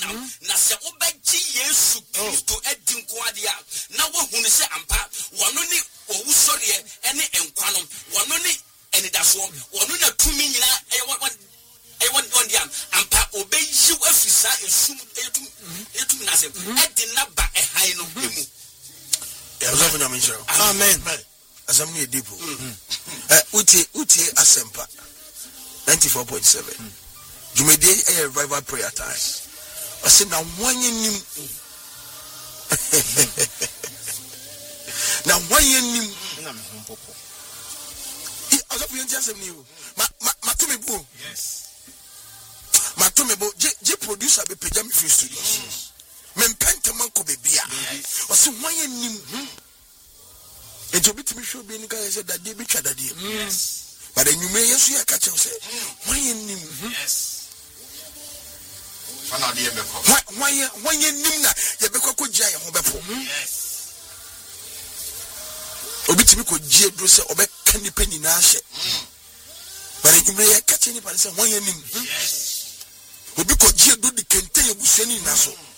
honam na se obeji Yesu Kristo edinko ade a na wo hunu se ampa wono ni owusori ene enkwa no wono ni enidaso wono na tumi nyina one dia ampa obeyi afisa esum etum na se edina ba ehan no emu amen asam ni edipo uti asempa 94.7 Jumede a revival prayer time. I said now one year now 1 year I was up here just new. Matumebo. Yes. Matumebo. J producer be Pajami Free Studios. Men Pentamanco be beer. I said 1 year new. It will be to me sure being guy said that they be chada. Yes. But then you may see a catch and say 1 year new. Yes. Why you nimna ye beko ko jia ye ho befo yes obitimi ko jie dro se obeka nipa nyina hye but edumre ye ka che nipa se why you nim yes obi ko jie do di kente ye busuani na so